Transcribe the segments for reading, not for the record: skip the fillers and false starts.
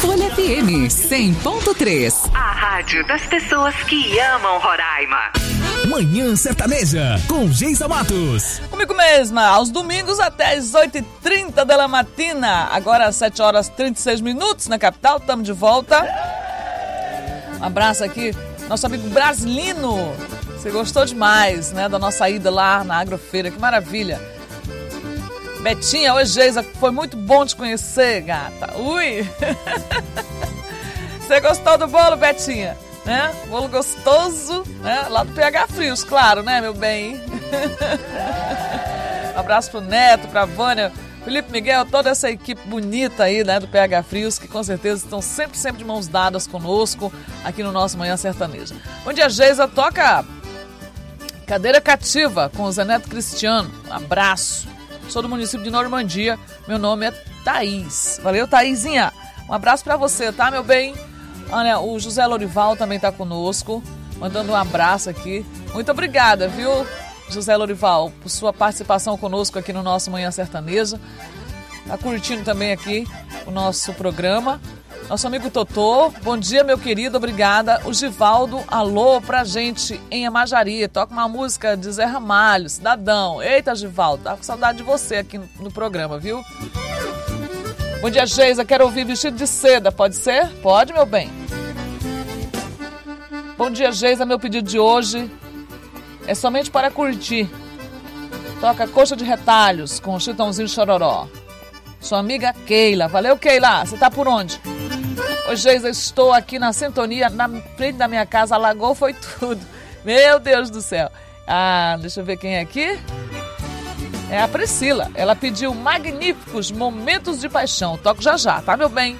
Folha FM 100.3. A rádio das pessoas que amam Roraima. Manhã Sertaneja, com Geisa Matos. Comigo mesma, aos domingos até as 8h30 da matina. Agora às 7h36 na capital, estamos de volta. Um abraço aqui, nosso amigo Brasilino. Você gostou demais, né, da nossa ida lá na Agrofeira, que maravilha. Betinha, oi Geisa, foi muito bom te conhecer, gata. Ui! Você gostou do bolo, Betinha? Né? Bolo gostoso, né? Lá do PH Frios, claro, né, meu bem? Um abraço pro Neto, pra Vânia, Felipe Miguel, toda essa equipe bonita aí, né, do PH Frios, que com certeza estão sempre de mãos dadas conosco aqui no nosso Manhã Sertaneja. Bom dia, Geisa, toca Cadeira Cativa com o Zé Neto Cristiano. Um abraço. Sou do município de Normandia, meu nome é Thaís. Valeu, Thaizinha. Um abraço pra você, tá, meu bem? Olha, o José Lorival também tá conosco, mandando um abraço aqui. Muito obrigada, viu, José Lorival, por sua participação conosco aqui no nosso Manhã Sertaneja. Tá curtindo também aqui o nosso programa. Nosso amigo Totô, bom dia, meu querido, obrigada. O Givaldo, alô pra gente em Amajaria. Toca uma música de Zé Ramalho, Cidadão. Eita, Givaldo, tá com saudade de você aqui no programa, viu? Bom dia, Geisa, quero ouvir Vestido de Seda, pode ser? Pode, meu bem. Bom dia, Geisa, meu pedido de hoje é somente para curtir. Toca Coxa de Retalhos com Chitãozinho Chororó. Sua amiga Keila. Valeu, Keila, você tá por onde? Ô, Geisa, estou aqui na sintonia, na frente da minha casa, alagou, foi tudo. Meu Deus do céu. Ah, deixa eu ver quem é aqui. É a Priscila. Ela pediu Magníficos Momentos de Paixão. Toco já, tá, meu bem?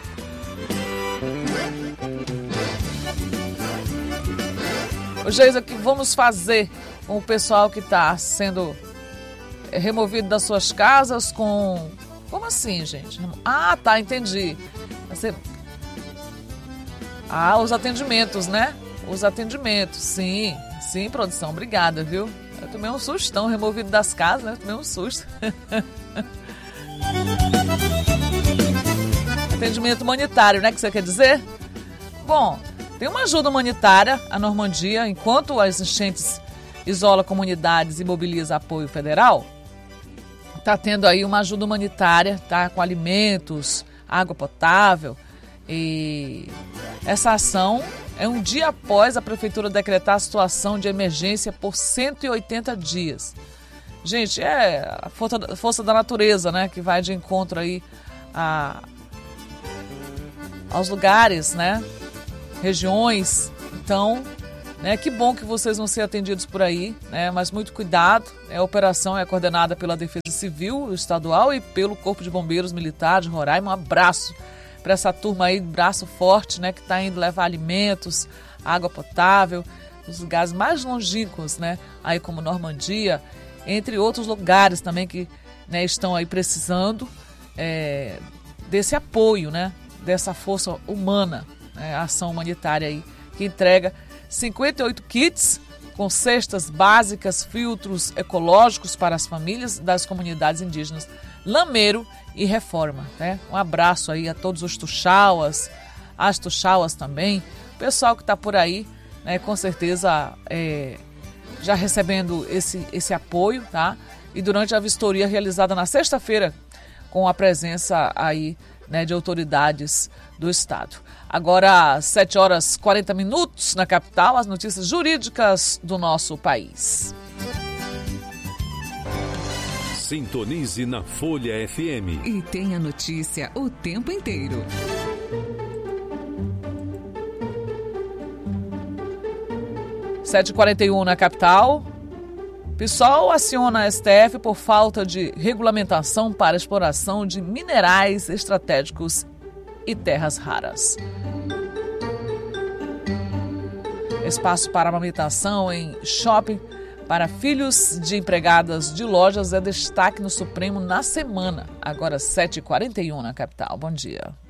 Ô, Geisa, o que vamos fazer com o pessoal que está sendo removido das suas casas com... Como assim, gente? Ah, tá, entendi. Você... Ah, os atendimentos, né? Os atendimentos, sim, produção, obrigada, viu? Eu tomei um sustão, removido das casas, né? Eu tomei um susto. Atendimento humanitário, né? Que você quer dizer? Bom, tem uma ajuda humanitária, a Normandia, enquanto as enchentes isola comunidades e mobiliza apoio federal, tá tendo aí uma ajuda humanitária, tá? Com alimentos, água potável. E essa ação é um dia após a prefeitura decretar a situação de emergência por 180 dias. Gente, é a força da natureza, né, que vai de encontro aí aos lugares, né, regiões. Então, né, que bom que vocês vão ser atendidos por aí, né, mas muito cuidado. A operação é coordenada pela Defesa Civil Estadual e pelo Corpo de Bombeiros Militar de Roraima. Um abraço para essa turma aí, braço forte, né, que está indo levar alimentos, água potável, os lugares mais longínquos, né, aí como Normandia, entre outros lugares também que, né, estão aí precisando desse apoio, né, dessa força humana, né, a ação humanitária aí, que entrega 58 kits com cestas básicas, filtros ecológicos para as famílias das comunidades indígenas Lameiro e Reforma, né? Um abraço aí a todos os tuxauas, as tuxauas também, o pessoal que está por aí, né? Com certeza já recebendo esse apoio, tá? E durante a vistoria realizada na sexta-feira, com a presença aí, né, de autoridades do estado. Agora, 7h40 na capital, as notícias jurídicas do nosso país. Sintonize na Folha FM. E tem a notícia o tempo inteiro. Sete 7h41 na capital. PSOL aciona a STF por falta de regulamentação para exploração de minerais estratégicos e terras raras. Espaço para amamentação em shopping para filhos de empregadas de lojas é destaque no Supremo na semana. Agora 7h41 na capital. Bom dia.